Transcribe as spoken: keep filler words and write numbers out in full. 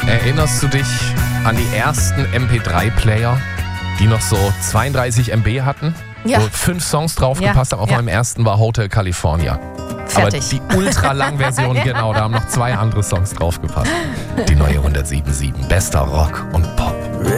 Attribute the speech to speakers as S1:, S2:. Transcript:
S1: Erinnerst du dich an die ersten M P drei Player, die noch so zweiunddreißig Megabyte hatten?
S2: Ja.
S1: Wo fünf Songs draufgepasst
S2: Ja,
S1: haben. Auf
S2: ja.
S1: meinem ersten war Hotel California.
S2: Fertig.
S1: Aber die Ultra-Lang-Version,
S2: Ja.
S1: genau, da haben noch zwei andere Songs draufgepasst. Die neue hundertsieben Komma sieben, bester Rock und Pop.